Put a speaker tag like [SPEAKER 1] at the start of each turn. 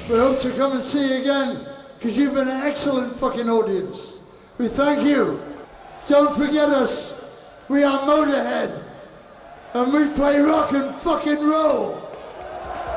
[SPEAKER 1] We hope to come and see you again, because you've been an excellent fucking audience. We thank you. Don't forget us. We are Motorhead, and we play rock and fucking roll.